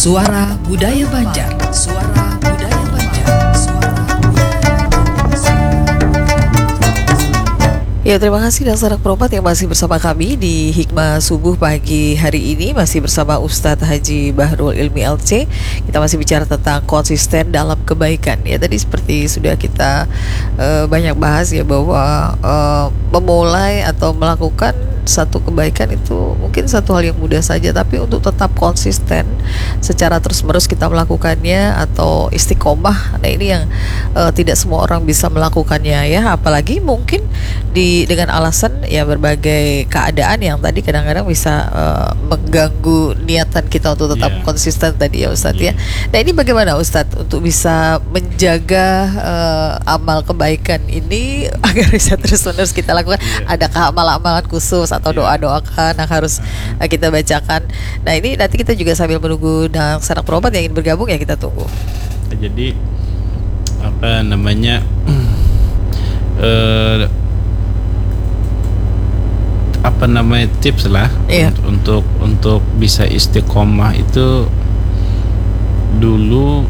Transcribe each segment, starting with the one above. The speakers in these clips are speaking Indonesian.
Suara Budaya Banjar. Suara Budaya Banjar. Ya, terima kasih dan sanak peropat yang masih bersama kami di Hikmah Subuh pagi hari ini. Masih bersama Ustadz Haji Bahrul Ilmi LC. Kita masih bicara tentang konsisten dalam kebaikan. Ya, tadi seperti sudah kita banyak bahas ya, bahwa memulai atau melakukan satu kebaikan itu mungkin satu hal yang mudah saja, tapi untuk tetap konsisten secara terus-menerus kita melakukannya atau istiqomah, nah ini yang tidak semua orang bisa melakukannya ya, apalagi mungkin dengan alasan ya berbagai keadaan yang tadi kadang-kadang bisa mengganggu niatan kita untuk tetap konsisten tadi ya Ustadz ya. Nah, ini bagaimana Ustadz untuk bisa menjaga amal kebaikan ini agar bisa terus-menerus kita lakukan? Adakah amalan-amalan khusus atau doa-doakan yang harus kita bacakan? Nah, ini nanti kita juga sambil menunggu dan sanak perobat yang ingin bergabung ya, kita tunggu. Jadi tips lah untuk bisa istiqomah itu, dulu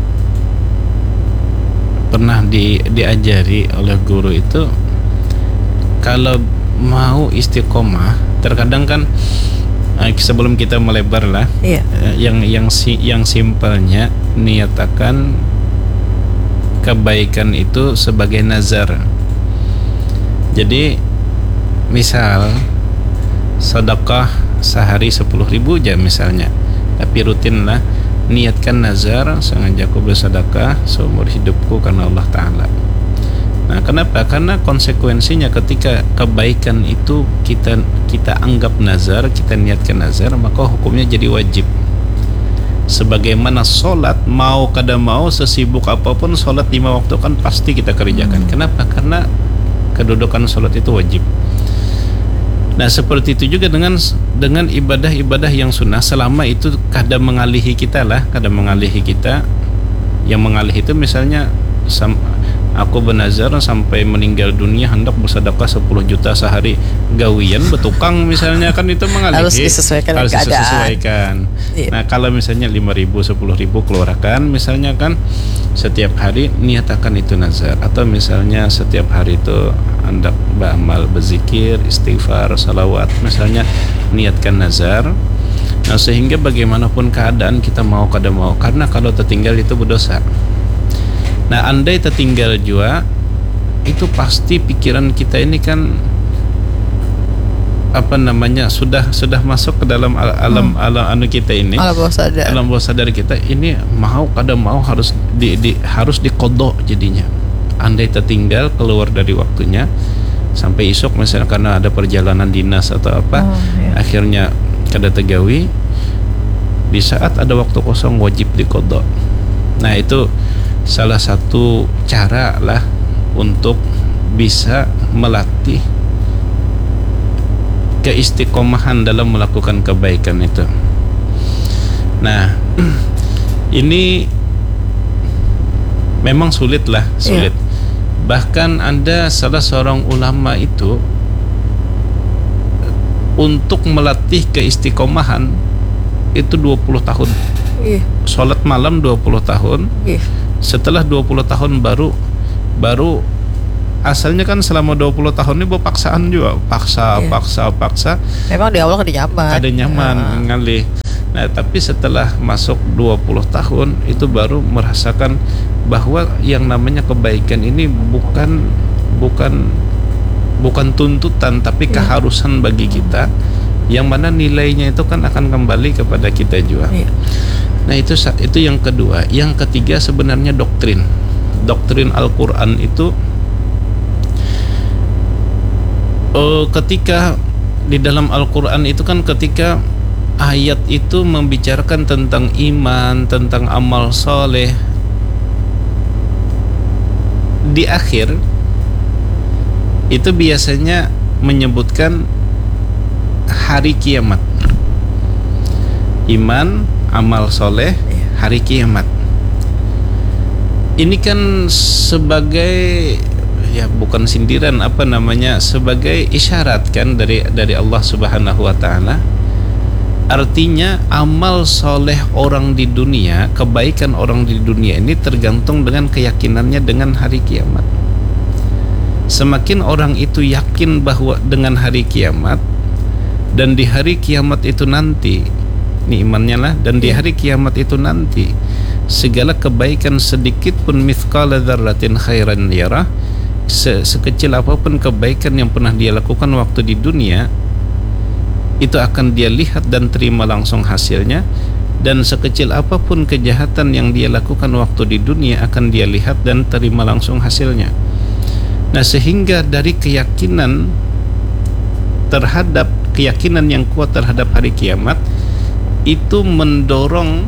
pernah diajari oleh guru itu, kalau mau istiqomah, terkadang kan sebelum kita melebar lah, yang simpelnya niatakan kebaikan itu sebagai nazar. Jadi misal sedekah sehari 10.000 aja misalnya, tapi rutin lah, niatkan nazar, sengaja aku bersedekah seumur hidupku karena Allah Ta'ala. Nah, kenapa? Karena konsekuensinya ketika kebaikan itu kita anggap nazar, kita niatkan nazar, maka hukumnya jadi wajib. Sebagaimana sholat, mau kada mau, sesibuk apapun sholat 5 waktu kan pasti kita kerjakan. Kenapa? Karena kedudukan sholat itu wajib. Nah, seperti itu juga dengan ibadah-ibadah yang sunnah, selama itu kada mengalihi kita. Yang mengalih itu misalnya aku bernazar sampai meninggal dunia hendak bersedekah 10 juta sehari, gawian betukang misalnya, kan itu mengalihi. Harus disesuaikan. Nah, kalau misalnya 5.000, 10.000 keluarkan misalnya kan setiap hari, niatakan itu nazar. Atau misalnya setiap hari itu hendak beramal, berzikir, istighfar, salawat, misalnya niatkan nazar. Nah, sehingga bagaimanapun keadaan kita mau kada mau, karena kalau tertinggal itu berdosa. Nah, andai tertinggal juga, itu pasti pikiran kita ini kan sudah masuk ke dalam alam kita ini, alam bawah sadar kita ini, mau kada mau harus dikodok jadinya. Andai tertinggal keluar dari waktunya sampai esok misalnya karena ada perjalanan dinas atau apa, akhirnya kada tegawi, di saat ada waktu kosong wajib dikodok. Nah, itu salah satu cara lah untuk bisa melatih keistiqomahan dalam melakukan kebaikan itu. Nah, ini memang sulit. Bahkan ada salah seorang ulama itu untuk melatih keistiqomahan itu 20 tahun. Sholat malam 20 tahun. Setelah 20 tahun baru asalnya kan selama 20 tahun ini berpaksaan juga, paksa. Memang di awal ada nyaman ngalih. Nah, tapi setelah masuk 20 tahun itu baru merasakan bahwa yang namanya kebaikan ini bukan tuntutan, tapi keharusan bagi kita, yang mana nilainya itu kan akan kembali kepada kita juga. Nah, itu yang kedua. Yang ketiga sebenarnya doktrin Al-Quran itu, ketika di dalam Al-Quran itu kan ketika ayat itu membicarakan tentang iman, tentang amal soleh, di akhir itu biasanya menyebutkan hari kiamat. Iman, amal soleh, hari kiamat. Ini kan sebagai, ya bukan sindiran, sebagai isyarat kan dari Allah Subhanahu wa taala Artinya amal soleh orang di dunia, kebaikan orang di dunia ini tergantung dengan keyakinannya dengan hari kiamat. Semakin orang itu yakin bahwa dengan hari kiamat, dan di hari kiamat itu nanti, ini imannya lah, dan di hari kiamat itu nanti segala kebaikan sedikit pun mithqala dzarratin khairan yarah, sekecil apapun kebaikan yang pernah dia lakukan waktu di dunia, itu akan dia lihat dan terima langsung hasilnya, dan sekecil apapun kejahatan yang dia lakukan waktu di dunia akan dia lihat dan terima langsung hasilnya. Nah, sehingga dari keyakinan yang kuat terhadap hari kiamat itu mendorong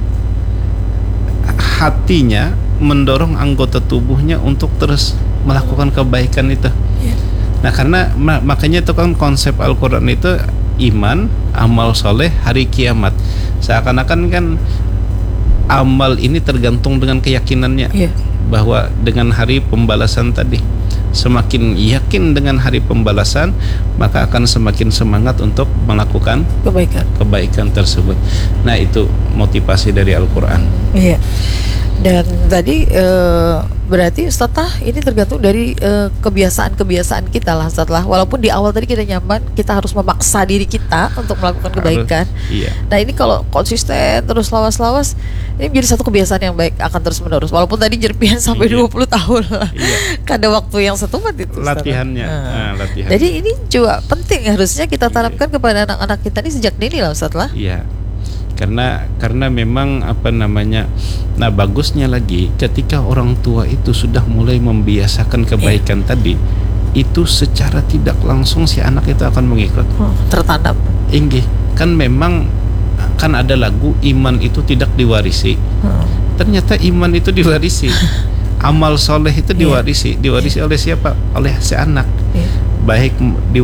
hatinya, mendorong anggota tubuhnya untuk terus melakukan kebaikan itu. Nah, karena makanya itu kan konsep Al-Quran itu iman, amal soleh, hari kiamat. Seakan-akan kan amal ini tergantung dengan keyakinannya, bahwa dengan hari pembalasan tadi, semakin yakin dengan hari pembalasan, maka akan semakin semangat untuk melakukan kebaikan tersebut. Nah, itu motivasi dari Al-Quran. Iya. Dan tadi berarti Ustaz, ini tergantung dari kebiasaan-kebiasaan kita lah, Ustaz. Walaupun di awal tadi kita nyaman, kita harus memaksa diri kita untuk melakukan kebaikan. Iya. Nah, ini kalau konsisten terus lawas-lawas, ini menjadi satu kebiasaan yang baik, akan terus menerus. Walaupun tadi jerpihan sampai 20 tahun lah. Kada waktu yang setumat itu, Ustaz. Latihannya. Latihan. Jadi ini juga penting, harusnya kita tanamkan kepada anak-anak kita ini sejak dini lah, Ustaz. Iya. Karena memang nah, bagusnya lagi ketika orang tua itu sudah mulai membiasakan kebaikan tadi, itu secara tidak langsung si anak itu akan mengikut. Tertanam. Inggih, kan memang kan ada lagu iman itu tidak diwarisi. Ternyata iman itu diwarisi. Amal soleh itu diwarisi oleh siapa? Oleh si anak. Baik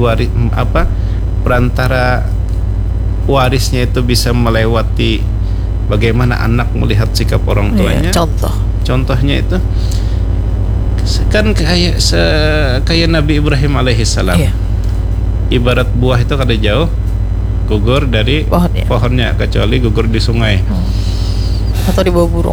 perantara warisnya itu bisa melewati bagaimana anak melihat sikap orang tuanya. Contohnya itu kan kayak Nabi Ibrahim alaihissalam. Ibarat buah itu kada jauh gugur dari pohonnya, kecuali gugur di sungai atau di bawah burung.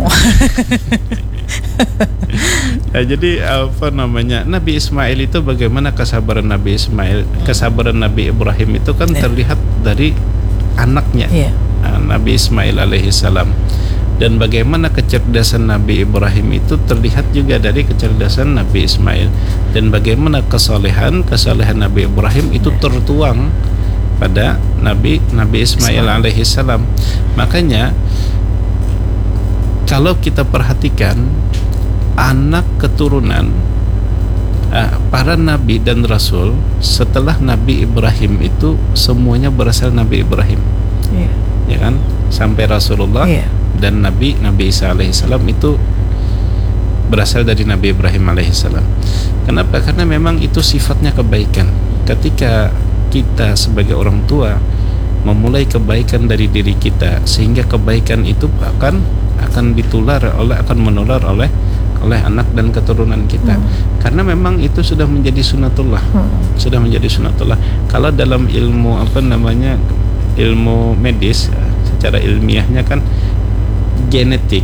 Nah, jadi Nabi Ismail itu bagaimana kesabaran Nabi Ismail, kesabaran Nabi Ibrahim itu kan terlihat dari anaknya, Nabi Ismail alaihissalam. Dan bagaimana kecerdasan Nabi Ibrahim itu terlihat juga dari kecerdasan Nabi Ismail. Dan bagaimana kesalehan Nabi Ibrahim itu tertuang pada Nabi Ismail alaihissalam. Makanya kalau kita perhatikan anak keturunan para nabi dan rasul setelah Nabi Ibrahim itu semuanya berasal Nabi Ibrahim, ya kan, sampai Rasulullah dan Nabi Isa alaihissalam itu berasal dari Nabi Ibrahim alaihissalam. Kenapa? Karena memang itu sifatnya kebaikan. Ketika kita sebagai orang tua memulai kebaikan dari diri kita, sehingga kebaikan itu akan menular oleh anak dan keturunan kita. Karena memang itu sudah menjadi sunatullah. Kalau dalam ilmu ilmu medis, secara ilmiahnya kan genetik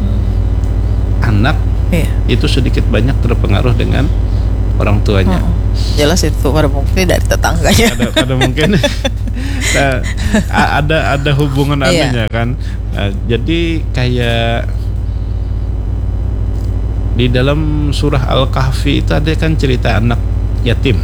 anak itu sedikit banyak terpengaruh dengan orang tuanya. Jelas itu pada mungkin dari tetangganya. Ada mungkin ada hubungan anunya kan. Jadi kayak di dalam surah Al-Kahfi itu ada kan cerita anak yatim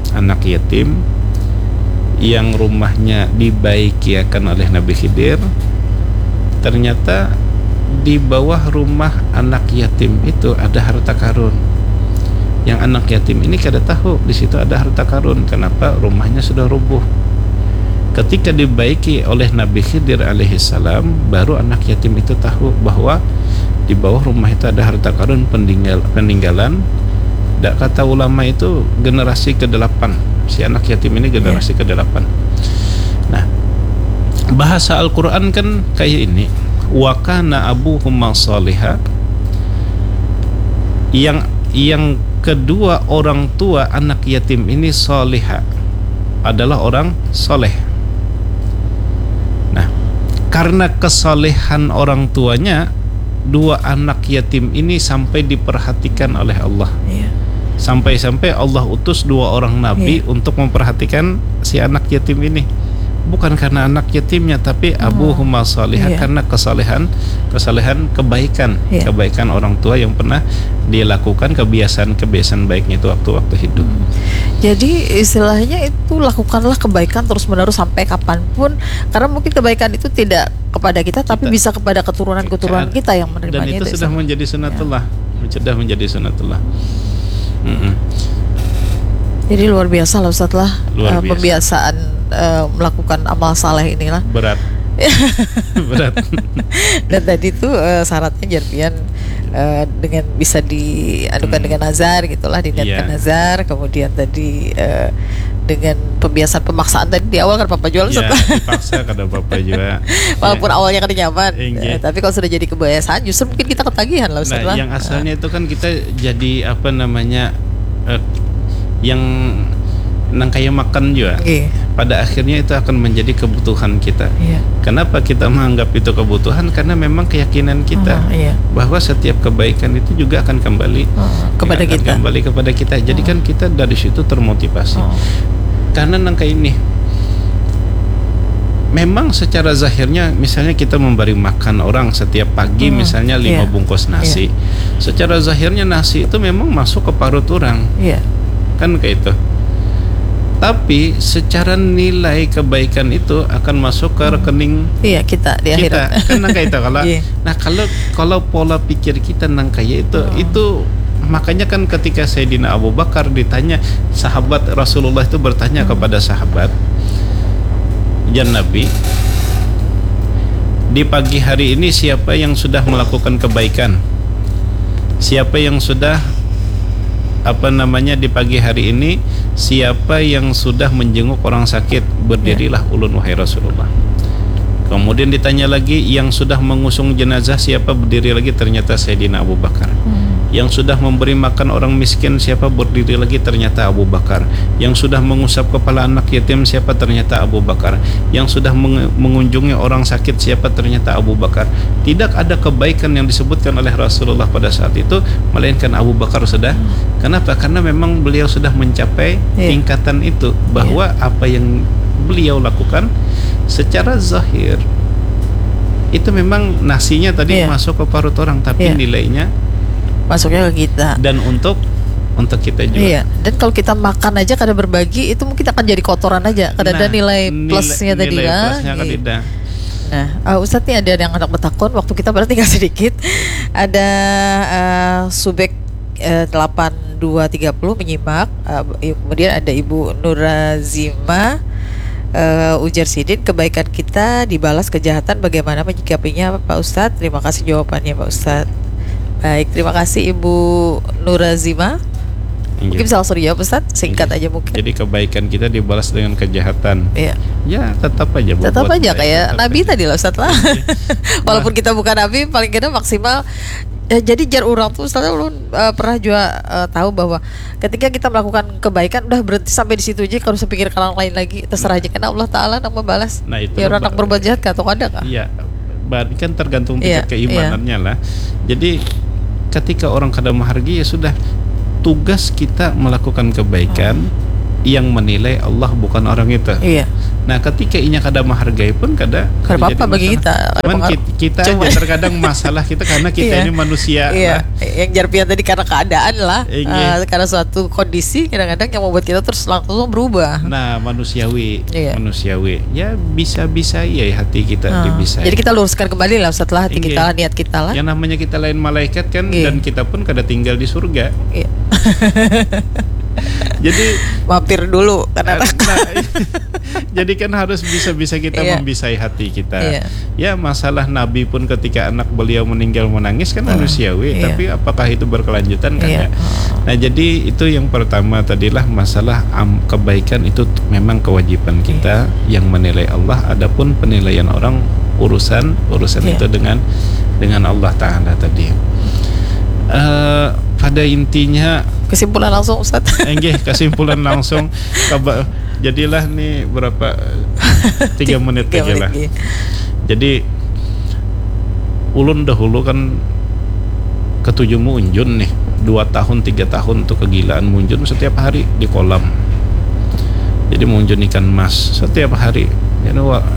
yang rumahnya dibaikiakan oleh Nabi Khidir. Ternyata di bawah rumah anak yatim itu ada harta karun. Yang anak yatim ini kada tahu di situ ada harta karun. Kenapa? Rumahnya sudah rubuh. Ketika dibaiki oleh Nabi Khidir alaihissalam, baru anak yatim itu tahu bahwa di bawah rumah itu ada harta karun peninggalan. Kata ulama itu generasi ke-8. Si anak yatim ini generasi ke-8. Nah, bahasa Al-Quran kan kayak ini, wa kana abuhuma salihah. Yang kedua orang tua anak yatim ini salihah, adalah orang soleh. Nah, karena kesalehan orang tuanya, dua anak yatim ini sampai diperhatikan oleh Allah. Iya. Sampai-sampai Allah utus dua orang nabi untuk memperhatikan si anak yatim ini. Bukan karena anak yatimnya, tapi abuhuma salihah, karena kesalehan kebaikan orang tua yang pernah dia lakukan, kebiasaan baiknya itu waktu hidup. Jadi istilahnya itu lakukanlah kebaikan terus menerus sampai kapanpun, karena mungkin kebaikan itu tidak kepada kita, tapi bisa kepada keturunan kita yang menerimanya. Dan itu sudah menjadi sunatullah, sudah menjadi sunatullah. Jadi luar biasa lah Ustaz lah, pembiasaan melakukan amal saleh inilah berat. Dan tadi tuh syaratnya jarpian dengan bisa diadukan dengan nazar gitulah, diniatkan nazar, kemudian tadi dengan pembiasaan pemaksaan tadi di awal kan Papa jual Ustaz. Dipaksa kada Papa juga. Walaupun awalnya kan nyaman, tapi kalau sudah jadi kebiasaan justru mungkin kita ketagihan lah Ustaz. Yang asalnya itu kan kita jadi apa namanya yang kayak makan juga. Pada akhirnya itu akan menjadi kebutuhan kita. Kenapa kita menganggap itu kebutuhan? Karena memang keyakinan kita bahwa setiap kebaikan itu juga akan kembali kepada kita. Kembali kepada kita. Jadi kan kita dari situ termotivasi. Karena nangka ini memang secara zahirnya, misalnya kita memberi makan orang setiap pagi misalnya 5 bungkus nasi. Secara zahirnya nasi itu memang masuk ke parut orang. Kan kayak itu. Tapi secara nilai kebaikan itu akan masuk ke rekening kita di akhirat. Kan nangka itu kalau nah kalau pola pikir kita nangka itu makanya kan ketika Sayyidina Abu Bakar ditanya, sahabat Rasulullah itu bertanya kepada sahabat Jan Nabi, di pagi hari ini siapa yang sudah melakukan kebaikan? Siapa yang sudah di pagi hari ini siapa yang sudah menjenguk orang sakit? Berdirilah ulun wahai Rasulullah. Kemudian ditanya lagi, yang sudah mengusung jenazah siapa? Berdiri lagi, ternyata Sayyidina Abu Bakar. Yang sudah memberi makan orang miskin siapa? Berdiri lagi, ternyata Abu Bakar. Yang sudah mengusap kepala anak yatim siapa? Ternyata Abu Bakar. Yang sudah mengunjungi orang sakit siapa? Ternyata Abu Bakar. Tidak ada kebaikan yang disebutkan oleh Rasulullah pada saat itu melainkan Abu Bakar sudah. Kenapa? Karena memang beliau sudah mencapai tingkatan itu, bahwa apa yang beliau lakukan secara zahir itu memang nasinya tadi masuk ke parut orang, tapi nilainya masuknya ke kita dan untuk kita juga. Dan kalau kita makan aja kada berbagi, itu mungkin akan jadi kotoran aja, kada ada nilai plusnya tadi kan. Nah, Ustadz nih ada yang anak betakon, waktu kita berarti tinggal sedikit. Ada Subek 8230 menyimak, kemudian ada Ibu Nurazima ujar Sidin, kebaikan kita dibalas kejahatan, bagaimana menyikapinya Pak Ustadz? Terima kasih jawabannya Pak Ustadz. Baik, terima kasih Ibu Nurazima. Mungkin bisa langsung dijawab Ustadz, singkat aja mungkin. Jadi kebaikan kita dibalas dengan kejahatan. Ya tetap aja kayak Nabi tadi lah Ustadz lah. Walaupun kita bukan Nabi, paling tidak maksimal. Jadi jar orang tuh Ustadz ulun pernah juga tahu bahwa ketika kita melakukan kebaikan udah berhenti sampai di situ aja, kalau usah pikir orang lain lagi, terserah aja, karena Allah Taala yang membalas. Ya orang nak berbuat jahat atau ada kah? Iya, berarti kan tergantung tingkat keimanannya lah. Jadi ketika orang kada menghargai, ya sudah, tugas kita melakukan kebaikan yang menilai Allah, bukan orang itu. Nah ketika inya kada menghargai pun kada apa bagi kita. Kita aja terkadang masalah kita karena kita ini manusia lah. Yang jarpian tadi karena keadaan lah, karena suatu kondisi kadang-kadang yang membuat kita terus langsung berubah. Nah manusiawi. Ya bisa-bisa hati kita bisa. Jadi kita luruskan kembali lah setelah hati kita lah, niat kita lah. Yang namanya kita lain malaikat kan, dan kita pun kada tinggal di surga. Jadi mampir dulu karena jadi kan harus bisa-bisa kita membisai hati kita. Ya masalah Nabi pun ketika anak beliau meninggal menangis kan manusiawi, tapi apakah itu berkelanjutan kan? Nah jadi itu yang pertama tadilah masalah kebaikan itu memang kewajiban kita yang menilai Allah. Adapun penilaian orang urusan itu dengan Allah Ta'ala tadi. Pada intinya kesimpulan langsung Ustaz. Kesimpulan langsung. Jadilah nih berapa 3 menit aja lah. Jadi ulun dahulu kan ketujuh munjun nih 2 tahun 3 tahun tuh kegilaan munjun setiap hari di kolam. Jadi munjun ikan mas setiap hari. Jadi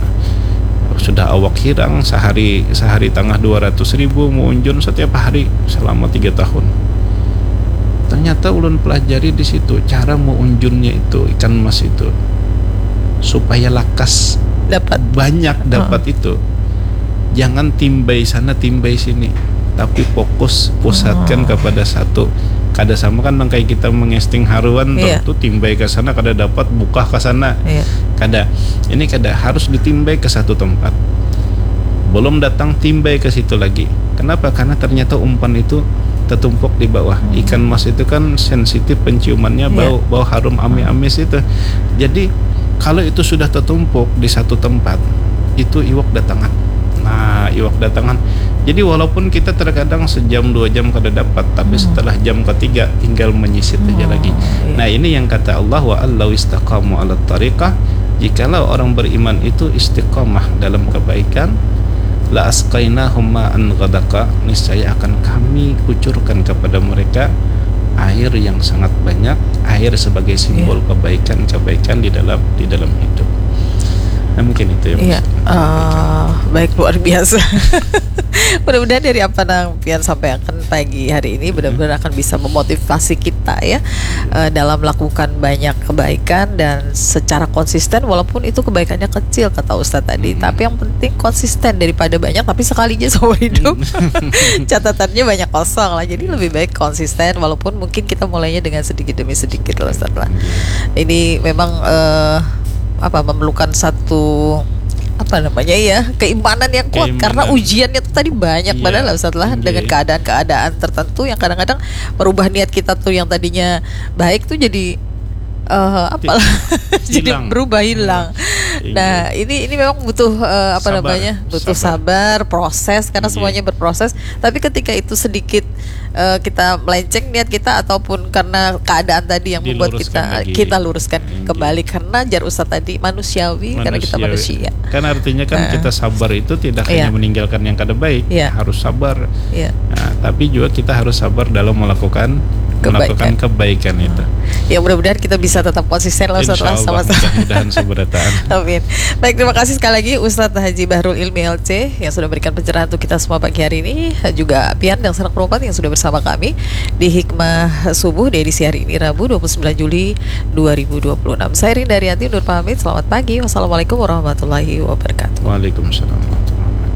sudah awak hirang sehari tengah 200.000 munjun setiap hari selama 3 tahun. Ternyata ulun pelajari di situ cara mengunjunnya itu ikan mas itu supaya lakas Dapat. banyak dapat itu. Jangan timbai sana timbai sini, tapi fokus pusatkan kepada satu. Kada sama kan kayak kita mengesting haruan tuh timbai ke sana kada dapat buka ke sana. Kada. Ini kada harus ditimbai ke satu tempat. Belum datang timbai ke situ lagi. Kenapa? Karena ternyata umpan itu tertumpuk di bawah. Ikan mas itu kan sensitif penciumannya, bau harum amis itu. Jadi kalau itu sudah tertumpuk di satu tempat, itu iwak datangan. Nah, iwak datangan. Jadi walaupun kita terkadang sejam 2 jam kada dapat, tapi setelah jam ketiga tinggal menyisit aja lagi. Nah, ini yang kata Allah, wa allau istaqamu ala tariqah, jikalau orang beriman itu istiqamah dalam kebaikan, la asqainahum ma'an ghadaqa, niscaya akan kami kucurkan kepada mereka air yang sangat banyak, air sebagai simbol kebaikan di dalam hidup. Nah, mungkin itu ya. Baik, luar biasa. Mudah-mudahan dari apa yang Pian sampaikan pagi hari ini benar-benar akan bisa memotivasi kita ya dalam melakukan banyak kebaikan dan secara konsisten, walaupun itu kebaikannya kecil kata Ustadz tadi, tapi yang penting konsisten daripada banyak tapi sekalinya seumur hidup. Catatannya banyak kosong lah. Jadi lebih baik konsisten walaupun mungkin kita mulainya dengan sedikit demi sedikit lah Ustadz lah. Ini memang memerlukan satu keimanan yang kuat, karena ujiannya tuh tadi banyak padahal Ustaz lah, dengan keadaan-keadaan tertentu yang kadang-kadang merubah niat kita tuh yang tadinya baik tuh jadi jadi berubah hilang. Nah, ini memang butuh butuh sabar, proses, karena semuanya berproses. Tapi ketika itu sedikit kita melenceng niat kita ataupun karena keadaan tadi yang membuat kita luruskan kembali, karena jar Ustaz tadi manusiawi, karena kita manusia. Kan artinya kan kita sabar itu tidak hanya meninggalkan yang kada baik, harus sabar. Nah, tapi juga kita harus sabar dalam melakukan kebaikan itu. Ya, mudah-mudahan kita bisa tetap konsisten lah setelah sama-sama. Mudah-mudahan seberataan. Amin. Baik, terima kasih sekali lagi Ustadz Haji Bahrul Ilmi LC yang sudah memberikan pencerahan untuk kita semua pagi hari ini. Juga Pian dan Sanak Perempat yang sudah bersama kami di Hikmah Subuh di edisi hari ini Rabu 29 Juli 2026. Saya Rinda Rianti undur pamit. Selamat pagi. Wassalamualaikum warahmatullahi wabarakatuh. Waalaikumsalam.